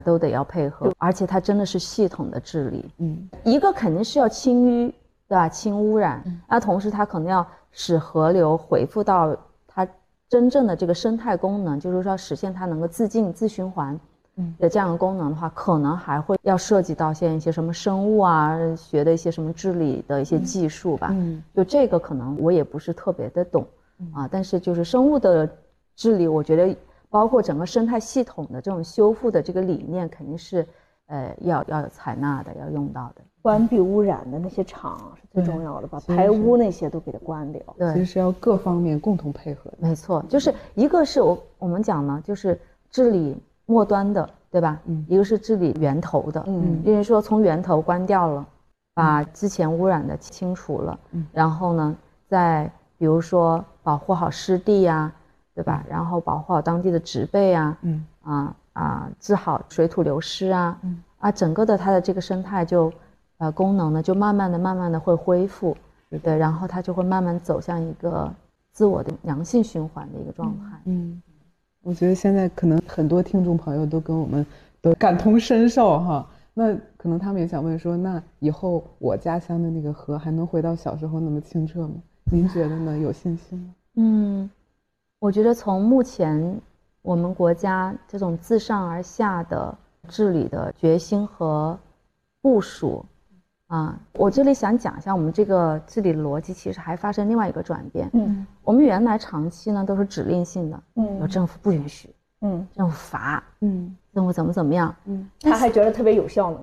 都得要配合，而且它真的是系统的治理。一个肯定是要清淤，对吧？清污染，那同时它可能要使河流恢复到它真正的这个生态功能，就是说实现它能够自净自循环的这样的功能的话，可能还会要涉及到现在一些什么生物啊，学的一些什么治理的一些技术吧。就这个可能我也不是特别的懂啊，但是就是生物的治理，我觉得包括整个生态系统的这种修复的这个理念，肯定是要采纳的，要用到的。 关闭污染的那些厂是最重要的，把排污那些都给它关掉。 对，其实是要各方面共同配合的。 没错，就是一个是我们讲呢，就是治理末端的，对吧？一个是治理源头的，因为说从源头关掉了，把之前污染的清除了，然后呢，再比如说保护好湿地啊，对吧？然后保护好当地的植被啊，治好水土流失啊，整个的它的这个生态就功能呢就慢慢的会恢复，对，然后它就会慢慢走向一个自我的良性循环的一个状态。 我觉得现在可能很多听众朋友都跟我们都感同身受哈，那可能他们也想问说，那以后我家乡的那个河还能回到小时候那么清澈吗？您觉得呢？有信心吗？ 我觉得从目前我们国家这种自上而下的治理的决心和部署我这里想讲一下我们这个治理的逻辑其实还发生另外一个转变。我们原来长期呢都是指令性的，有政府不允许，政府罚，政府怎么样， 他还觉得特别有效呢。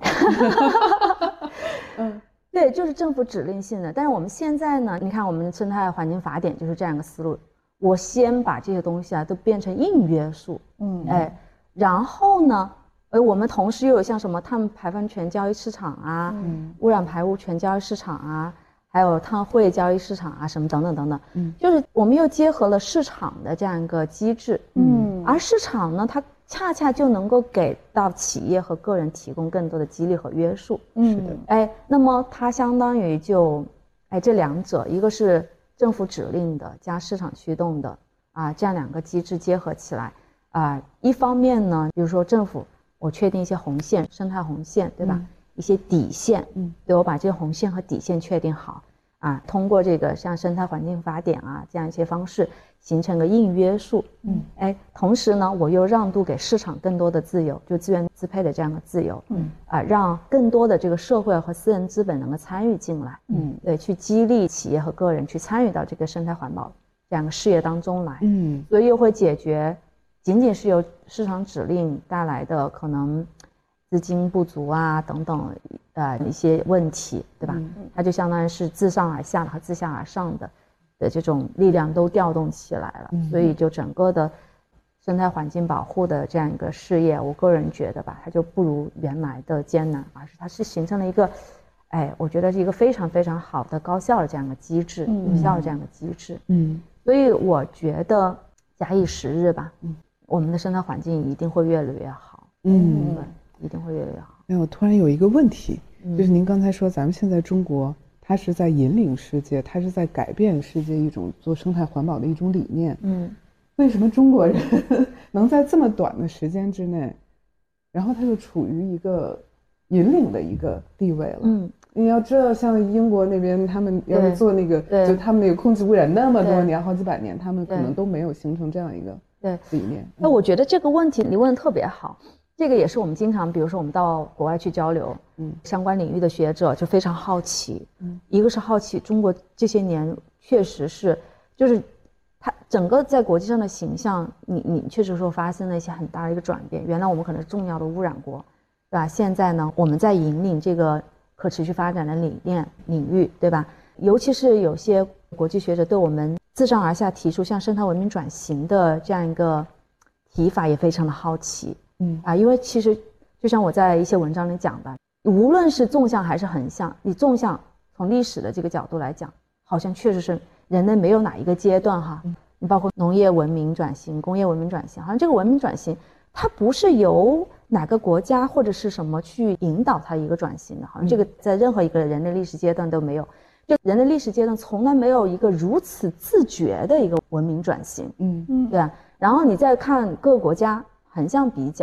对，就是政府指令性的。但是我们现在呢，你看我们的生态环境法典就是这样一个思路，我先把这些东西都变成硬约束，然后呢我们同时又有像什么碳排放权交易市场啊，污染排污权交易市场啊，还有碳汇交易市场啊，什么等等等等，就是我们又结合了市场的这样一个机制，而市场呢，它恰恰就能够给到企业和个人提供更多的激励和约束。 是的， 那么它相当于就这两者，一个是政府指令的加市场驱动的这样两个机制结合起来一方面呢，比如说政府我确定一些红线，生态红线，对吧？一些底线，对，我把这些红线和底线确定好通过这个像生态环境法典这样一些方式形成个硬约束，同时呢，我又让渡给市场更多的自由，就资源支配的这样的自由，让更多的这个社会和私人资本能够参与进来，对，去激励企业和个人去参与到这个生态环保这样的事业当中来，所以又会解决仅仅是由市场指令带来的可能资金不足等等一些问题，对吧？它就相当于是自上而下和自下而上的这种力量都调动起来了，所以就整个的生态环境保护的这样一个事业，我个人觉得吧，它就不如原来的艰难，而是它是形成了一个我觉得是一个非常非常好的高效的这样一个机制，有效的这样一个机制。所以我觉得假以时日吧，我们的生态环境一定会越来越好。对，一定会越来越好。 我突然有一个问题，就是您刚才说咱们现在中国它是在引领世界，它是在改变世界一种做生态环保的一种理念，为什么中国人能在这么短的时间之内，然后它就处于一个引领的一个地位了？你要知道像英国那边他们要是做那个就他们那个空气污染那么多年好几百年，他们可能都没有形成这样一个理念。 那我觉得这个问题你问得特别好，这个也是我们经常比如说我们到国外去交流，相关领域的学者就非常好奇，一个是好奇中国这些年确实是就是它整个在国际上的形象你确实说发生了一些很大的一个转变，原来我们可能是重要的污染国，对吧？现在呢我们在引领这个可持续发展的理念领域，对吧？尤其是有些国际学者对我们自上而下提出像生态文明转型的这样一个提法也非常的好奇，因为其实就像我在一些文章里讲的，无论是纵向还是横向，你纵向从历史的这个角度来讲，好像确实是人类没有哪一个阶段你包括农业文明转型、工业文明转型，好像这个文明转型它不是由哪个国家或者是什么去引导它一个转型的，好像这个在任何一个人类历史阶段都没有，就人类历史阶段从来没有一个如此自觉的一个文明转型，对吧？然后你再看各个国家横向比较，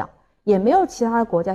也没有其他的国家